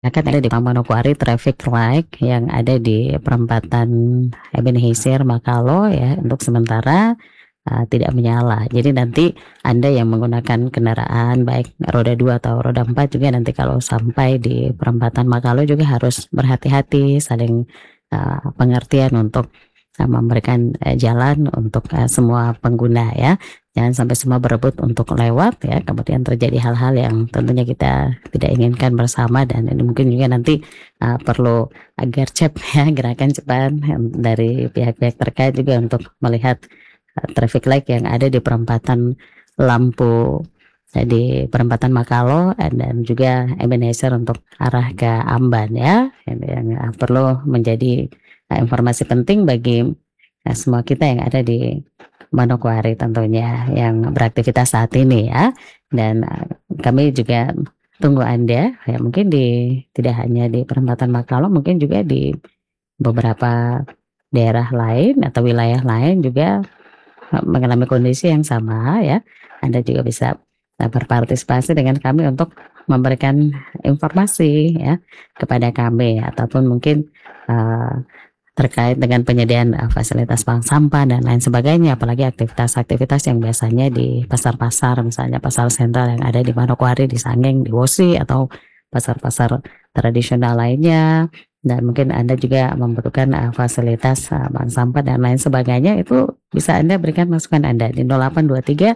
Kan ada di Manokwari traffic light yang ada di perempatan Ebenezer Makalo ya, untuk sementara tidak menyala. Jadi nanti Anda yang menggunakan kendaraan baik roda 2 atau roda 4 juga nanti kalau sampai di perempatan Makalo juga harus berhati-hati, saling pengertian untuk memberikan jalan untuk semua pengguna ya. Jangan sampai semua berebut untuk lewat ya, kemudian terjadi hal-hal yang tentunya kita tidak inginkan bersama, dan ini mungkin juga nanti perlu gercep ya, gerakan cepat dari pihak-pihak terkait juga untuk melihat traffic light yang ada di perempatan lampu di perempatan Makalo dan juga Ebenezer untuk arah ke Amban ya, yang perlu menjadi informasi penting bagi semua kita yang ada di Manokwari tentunya yang beraktivitas saat ini ya. Dan kami juga tunggu Anda ya, mungkin tidak hanya di perempatan Makalo, mungkin juga di beberapa daerah lain atau wilayah lain juga mengalami kondisi yang sama ya. Anda juga bisa berpartisipasi dengan kami untuk memberikan informasi ya kepada kami, ataupun mungkin terkait dengan penyediaan fasilitas bank sampah dan lain sebagainya, apalagi aktivitas-aktivitas yang biasanya di pasar-pasar, misalnya pasar sentral yang ada di Manokwari, di Sangeng, di Wosi, atau pasar-pasar tradisional lainnya. Dan mungkin Anda juga membutuhkan fasilitas bank sampah dan lain sebagainya, itu bisa Anda berikan masukan Anda di 0823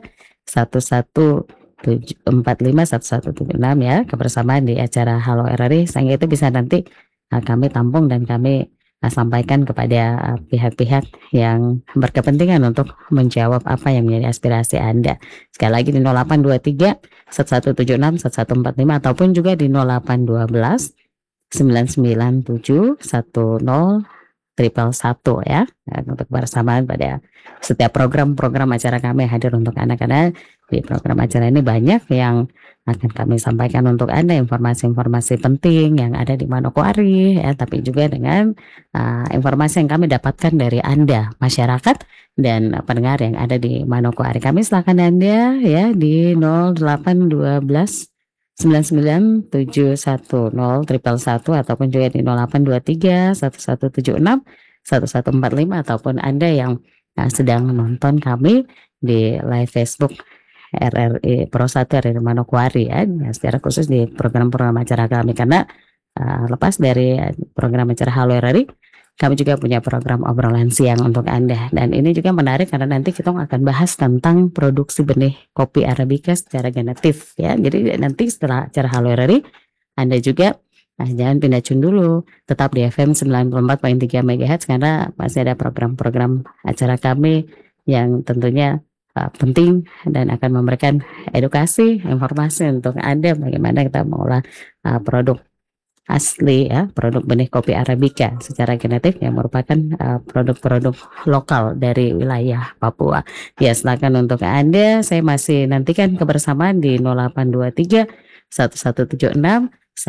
1145 1176 ya, kebersamaan di acara Halo RRI, sehingga itu bisa nanti kami tampung dan kami sampaikan kepada pihak-pihak yang berkepentingan untuk menjawab apa yang menjadi aspirasi Anda. Sekali lagi di 0823 1176 1145 ataupun juga di 0812 997 10 111 ya, untuk bersamaan pada setiap program-program acara kami hadir untuk Anda, karena di program acara ini banyak yang akan kami sampaikan untuk Anda, informasi-informasi penting yang ada di Manokwari ya, tapi juga dengan informasi yang kami dapatkan dari Anda masyarakat dan pendengar yang ada di Manokwari. Kami silakan Anda ya di 0812 99 710 111 ataupun juga di 0823 1176 1145, ataupun Anda yang sedang menonton kami di live Facebook RRI Pro 1 RRI Manokwari ya, secara khusus di program-program acara kami, karena lepas dari program acara Halo RRI, kami juga punya program obrolan siang untuk Anda. Dan ini juga menarik karena nanti kita akan bahas tentang produksi benih kopi Arabica secara genetif ya. Jadi nanti setelah acara Halo RRI, Anda juga jangan pindah tune dulu, tetap di FM 94.3 MHz, karena masih ada program-program acara kami yang tentunya penting dan akan memberikan edukasi, informasi untuk Anda bagaimana kita mengolah produk asli ya, produk benih kopi Arabica secara genetik yang merupakan produk-produk lokal dari wilayah Papua. Ya, silakan untuk Anda, saya masih nantikan kebersamaan di 0823 1176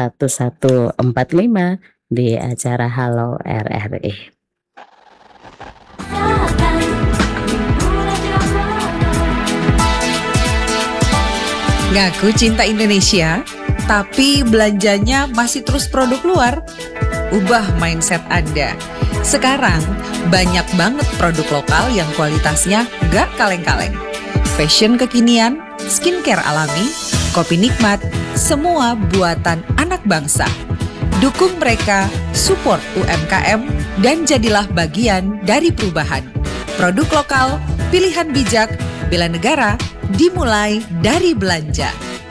1145 di acara Halo RRI. Ngaku cinta Indonesia, tapi belanjanya masih terus produk luar? Ubah mindset Anda. Sekarang banyak banget produk lokal yang kualitasnya gak kaleng-kaleng. Fashion kekinian, skincare alami, kopi nikmat, semua buatan anak bangsa. Dukung mereka, support UMKM, dan jadilah bagian dari perubahan. Produk lokal, pilihan bijak, bela negara, dimulai dari belanja.